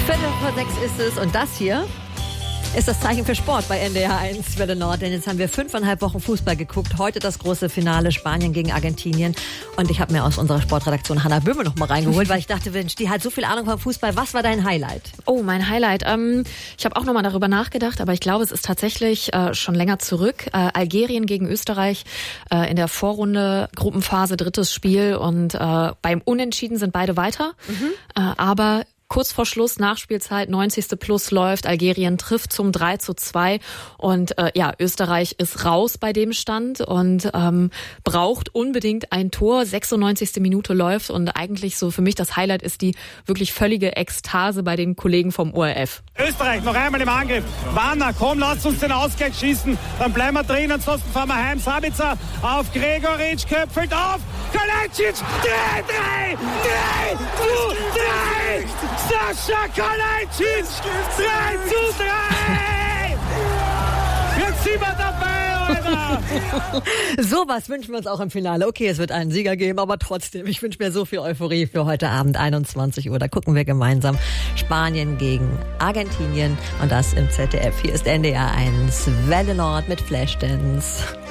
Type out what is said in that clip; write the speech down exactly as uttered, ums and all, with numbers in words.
Viertel vor sechs ist es und das hier ist das Zeichen für Sport bei N D R eins Welle Nord. Denn jetzt haben wir fünfeinhalb Wochen Fußball geguckt. Heute das große Finale Spanien gegen Argentinien. Und ich habe mir aus unserer Sportredaktion Hannah Böhme noch mal reingeholt, weil ich dachte, Mensch, die hat so viel Ahnung vom Fußball. Was war dein Highlight? Oh, mein Highlight. Ähm, ich habe auch noch mal darüber nachgedacht, aber ich glaube, es ist tatsächlich äh, schon länger zurück. Äh, Algerien gegen Österreich äh, in der Vorrunde, Gruppenphase, drittes Spiel. Und äh, beim Unentschieden sind beide weiter. Mhm. Äh, aber kurz vor Schluss, Nachspielzeit, neunzigste Plus läuft. Algerien trifft zum drei zu zwei. Und äh, ja, Österreich ist raus bei dem Stand und ähm, braucht unbedingt ein Tor. sechsundneunzigste Minute läuft und eigentlich so für mich das Highlight ist die wirklich völlige Ekstase bei den Kollegen vom O R F. Österreich noch einmal im Angriff. Wanner, komm, lasst uns den Ausgleich schießen. Dann bleiben wir drin, ansonsten fahren wir heim. Sabitzer auf Gregoritsch, köpfelt auf. Kalajdzic, drei, drei, drei, zwei, drei. Sascha Kalajdzic, drei zu drei. Jetzt sind wir dabei, Alter. Sowas wünschen wir uns auch im Finale. Okay, es wird einen Sieger geben, aber trotzdem, ich wünsche mir so viel Euphorie für heute Abend, einundzwanzig Uhr. Da gucken wir gemeinsam Spanien gegen Argentinien und das im Z D F. Hier ist N D R eins Welle Nord mit Flashdance.